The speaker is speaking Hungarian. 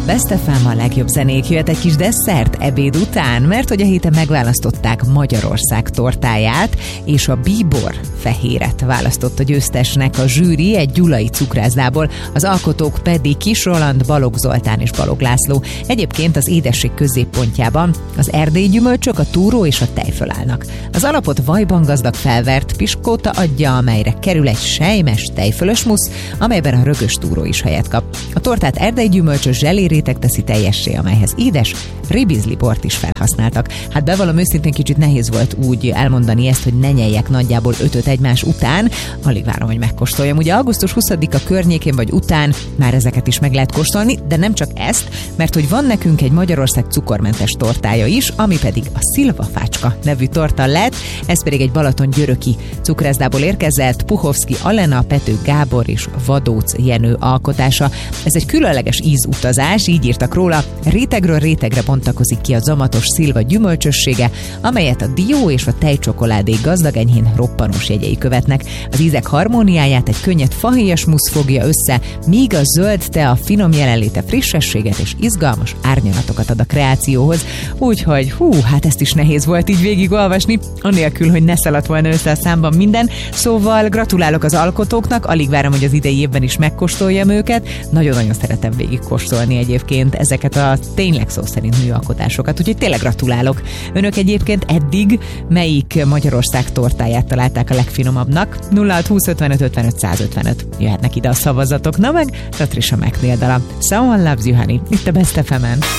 Best FM, a legjobb zenék, jöhet egy kis desszert ebéd után, mert hogy a héten megválasztották Magyarország tortáját, és a bíbor fehéret választott a győztesnek a zsűri egy gyulai cukrászdából, az alkotók pedig Kis Roland, Balogh Zoltán és Balogh László. Egyébként az édesség középpontjában az erdélyi gyümölcsök, a túró és a tejföl állnak. Az alapot vajban gazdag felvert piskóta adja, amelyre kerül egy selymes tejfölös musz, amelyben a rögös túró is helyet kap. A tortát erdélyi gyümölcsös zseléréteg teszi teljessé, amelyhez édes ribizli bort is felhasználtak. Hát bevallom őszintén, kicsit nehéz volt úgy elmondani ezt, hogy ne nyeljek nagyjából 5-öt egymás után. Alig várom, hogy megkóstoljam. Ugye augusztus 20-a környékén vagy után már ezeket is meg lehet kóstolni, de nem csak ezt, mert hogy van nekünk egy Magyarország cukormentes tortája is, ami pedig a Szilvafácska nevű torta lett, ez pedig egy balatongyöröki cukrászdából érkezett, Puhovszki Alena, Pető Gábor és Vadóc Jenő alkotása. Ez egy különleges ízutazás, így írtak róla, rétegről rétegre bontakozik ki a zamatos szilva gyümölcsössége, amelyet a dió és a tejcsokoládé gazdag, enyhén roppanós jegyei követnek. Az ízek harmóniáját egy könnyed fahéjas musz fogja össze, míg a zöld tea a finom jelenléte frissességet és izgalmas árnyalatokat ad a kreációhoz. Úgyhogy hát ezt is nehéz volt így végigolvasni, anélkül, hogy ne szaladt volna össze a számban minden. Szóval gratulálok az alkotóknak, alig várom, hogy az idei évben is megkóstoljam őket. Nagyon-nagyon szeretem végigkóstolni egyébként ezeket a tényleg szó szerint műalkotásokat, úgyhogy tényleg gratulálok. Önök egyébként eddig melyik Magyarország tortáját találták a legfinomabbnak? 0620 55 55 155. Jöhetnek ide a szavazatok. Na meg Patricia McNeil dala. Someone Loves You Honey. Itt a Best FM-en.